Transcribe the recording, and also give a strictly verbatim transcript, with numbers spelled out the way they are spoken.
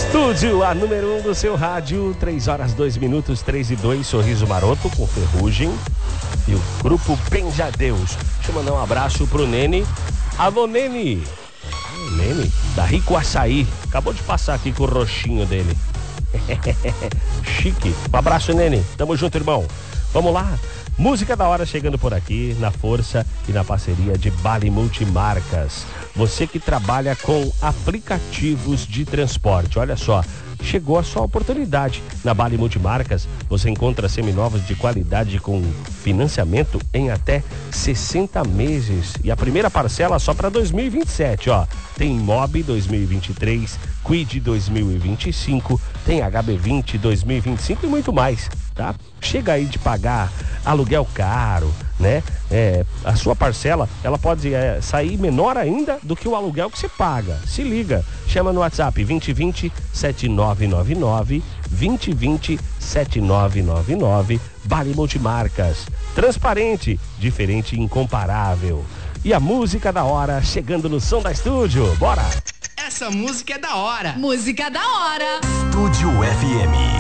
Estúdio, a número um do seu rádio, três horas, dois minutos, três e dois, Sorriso Maroto com Ferrugem e o grupo Benjadeus. Deixa eu mandar um abraço pro Nene. Alô, Nene. Nene, da Rico Açaí. Acabou de passar aqui com o roxinho dele. Chique. Um abraço, Nene. Tamo junto, irmão. Vamos lá. Música da hora chegando por aqui, na força e na parceria de Bali Multimarcas. Você que trabalha com aplicativos de transporte, olha só, chegou a sua oportunidade. Na Bali Multimarcas, você encontra seminovos de qualidade com financiamento em até sessenta meses. E a primeira parcela só para dois mil e vinte e sete, ó. Tem Mob dois mil e vinte e três, Quid dois mil e vinte e cinco, tem H B vinte dois mil e vinte e cinco e muito mais, tá? Chega aí de pagar aluguel caro, né? É, a sua parcela, ela pode é, sair menor ainda do que o aluguel que você paga. Se liga, chama no WhatsApp vinte vinte, sete nove nove nove, vinte vinte, sete nove nove nove, Bali Multimarcas. Transparente, diferente e incomparável. E a música da hora chegando no som da estúdio. Bora! Essa música é da hora. Música da hora. Estúdio F M.